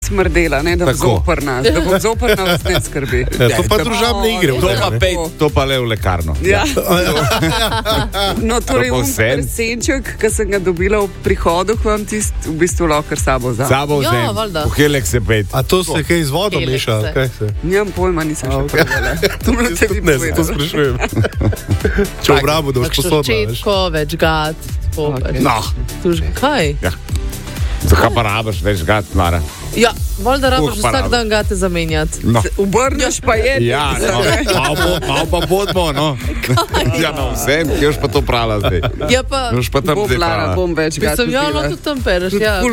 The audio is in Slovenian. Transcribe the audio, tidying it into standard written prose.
smrdela, ne, da bo zoprna. Da bo zoprna, vas ne skrbi. To pa družabne igre. To pa le v lekarno. Ja. No, torej, presenček, ki sem ga dobila v prihodu k vam, v bistvu lahko sabo vzam. Sabo vzem. V Helek se pet. A to se kaj z vodom meša? Nimam pojma, nisem še povedala. To me te bi povedala. To sprašujem. Če obrabo, da boš posodila. Četko, več gad. No. Kaj? Ja. Zakaj pa rabaš več gad, Mara? Ja, bolj da rabaš vsak dan gate zamenjati. No. Obrneš pa je. Ja, malo pa bodmo, no. Ja, no, vsem, ki još pa to prala zdaj. Ja, pa... Bom več gad. Mislim, ja, no, tudi tam pereš, ja.